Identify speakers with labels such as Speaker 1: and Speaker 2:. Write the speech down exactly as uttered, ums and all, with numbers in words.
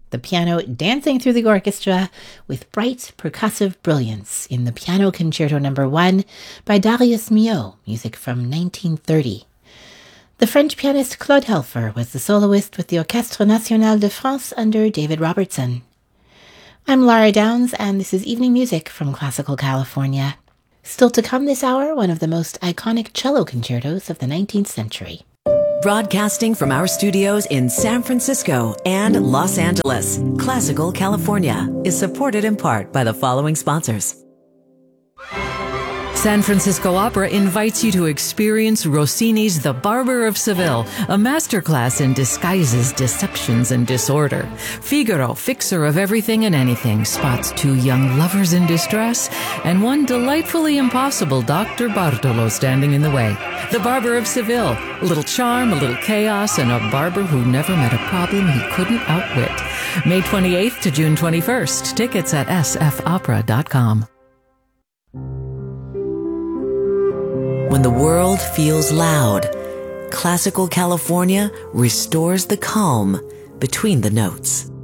Speaker 1: the piano dancing through the orchestra with bright percussive brilliance in the Piano Concerto Number one by Darius Milhaud, music from nineteen thirty. The French pianist Claude Helfer was the soloist with the Orchestre National de France under David Robertson. I'm Laura Downs, and this is Evening Music from Classical California. Still to come this hour, one of the most iconic cello concertos of the nineteenth century.
Speaker 2: Broadcasting from our studios in San Francisco and Los Angeles, Classical California is supported in part by the following sponsors.
Speaker 3: San Francisco Opera invites you to experience Rossini's The Barber of Seville, a masterclass in disguises, deceptions, and disorder. Figaro, fixer of everything and anything, spots two young lovers in distress and one delightfully impossible Doctor Bartolo standing in the way. The Barber of Seville, a little charm, a little chaos, and a barber who never met a problem he couldn't outwit. May twenty-eighth to June twenty-first. Tickets at s f opera dot com.
Speaker 2: When the world feels loud, Classical California restores the calm between the notes.